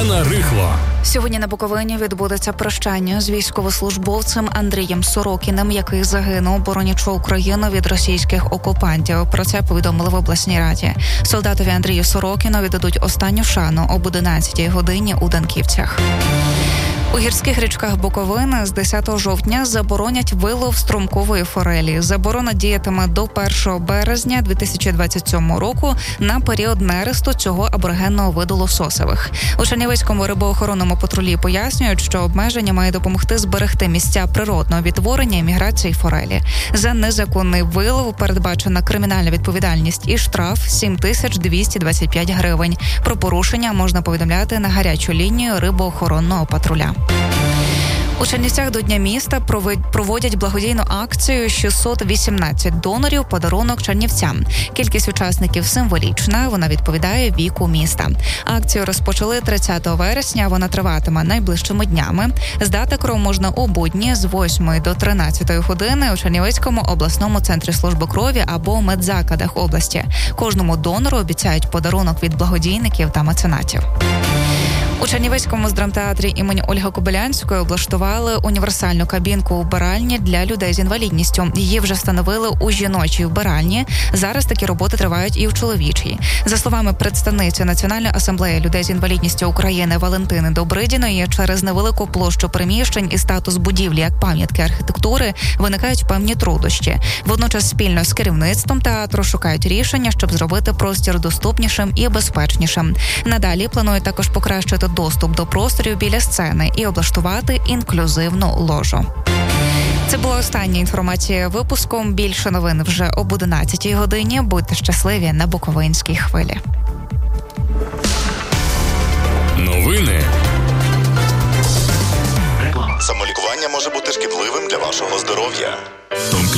Яна Рихло. Сьогодні на Буковині відбудеться прощання з військовослужбовцем Андрієм Сорокіним, який загинув, боронячи Україну від російських окупантів. Про це повідомили в обласній раді. Солдатові Андрію Сорокіну віддадуть останню шану об 11-й годині у Данківцях. У гірських річках Буковини з 10 жовтня заборонять вилов струмкової форелі. Заборона діятиме до 1 березня 2027 року на період нересту цього аборигенного виду лососевих. У Чернівецькому рибоохоронному патрулі пояснюють, що обмеження має допомогти зберегти місця природного відтворення і міграції форелі. За незаконний вилов передбачена кримінальна відповідальність і штраф 7225 гривень. Про порушення можна повідомляти на гарячу лінію рибоохоронного патруля. У Чернівцях до Дня міста проводять благодійну акцію «618 донорів. Подарунок чернівцям». Кількість учасників символічна, вона відповідає віку міста. Акцію розпочали 30 вересня, вона триватиме найближчими днями. Здати кров можна у будні з 8 до 13 години у Чернівецькому обласному центрі служби крові або медзакладах області. Кожному донору обіцяють подарунок від благодійників та меценатів. У Чернівецькому драмтеатрі імені Ольги Кобилянської облаштували універсальну кабінку вбиральні для людей з інвалідністю. Її вже встановили у жіночій вбиральні. Зараз такі роботи тривають і в чоловічій. За словами представниці Національної асамблеї людей з інвалідністю України Валентини Добридіної, через невелику площу приміщень і статус будівлі як пам'ятки архітектури виникають певні труднощі. Водночас спільно з керівництвом театру шукають рішення, щоб зробити простір доступнішим і безпечнішим. Надалі планують також покращити доступ до просторів біля сцени і облаштувати інклюзивну ложу. Це була остання інформація випуску. Більше новин вже об 11-й годині. Будьте щасливі на Буковинській хвилі. Новини. Самолікування може бути шкідливим для вашого здоров'я.